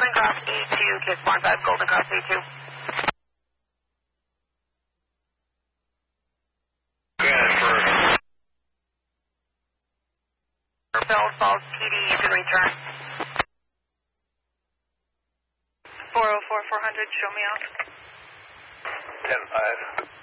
Golden Cross E2, Kids Barn 5, Golden Cross E2. Bell Falls PD, you can return. 404, 400, show me out. 10-5.